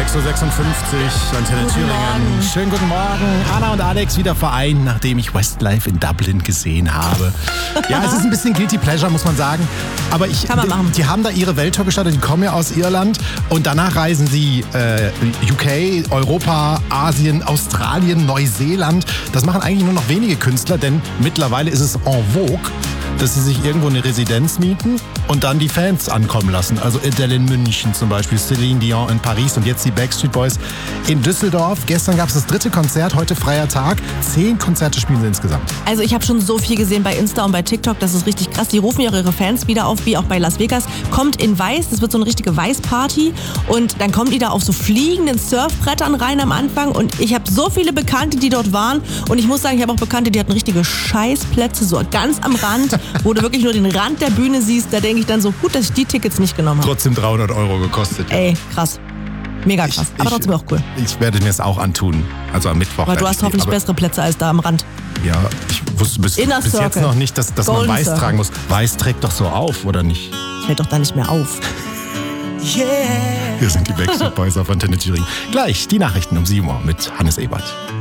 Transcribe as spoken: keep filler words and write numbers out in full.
sechs Uhr sechsundfünfzig, Antenne Thüringen. Schönen guten Morgen. Anna und Alex wieder vereint, nachdem ich Westlife in Dublin gesehen habe. Ja, es ist ein bisschen Guilty Pleasure, muss man sagen. Aber ich, Kann man machen. Die, die haben da ihre Welttour gestartet, die kommen ja aus Irland. Und danach reisen sie äh, U K, Europa, Asien, Australien, Neuseeland. Das machen eigentlich nur noch wenige Künstler, denn mittlerweile ist es en vogue, dass sie sich irgendwo eine Residenz mieten und dann die Fans ankommen lassen. Also Adele in München zum Beispiel, Celine Dion in Paris und jetzt die Backstreet Boys in Düsseldorf. Gestern gab es das dritte Konzert, heute freier Tag. Zehn Konzerte spielen sie insgesamt. Also ich habe schon so viel gesehen bei Insta und bei TikTok, das ist richtig krass. Die rufen ja ihre Fans wieder auf, wie auch bei Las Vegas. Kommt in weiß, das wird so eine richtige Weißparty und dann kommen die da auf so fliegenden Surfbrettern rein am Anfang und ich habe so viele Bekannte, die dort waren und ich muss sagen, ich habe auch Bekannte, die hatten richtige Scheißplätze, so ganz am Rand, wo du wirklich nur den Rand der Bühne siehst. Da denke ich dann so, gut, dass ich die Tickets nicht genommen habe. Trotzdem dreihundert Euro gekostet. Ja. Ey, krass. Mega krass, ich, aber ich, trotzdem auch cool. Ich werde mir das auch antun, also am Mittwoch. Aber du hast hoffentlich aber, bessere Plätze als da am Rand. Ja, ich wusste bis, bis jetzt noch nicht, dass, dass man Golden weiß Circle. tragen muss. Weiß trägt doch so auf, oder nicht? Fällt doch da nicht mehr auf. Yeah. Hier sind die Backstreet Boys auf Antenne Thüringen. Gleich die Nachrichten um sieben Uhr mit Hannes Ebert.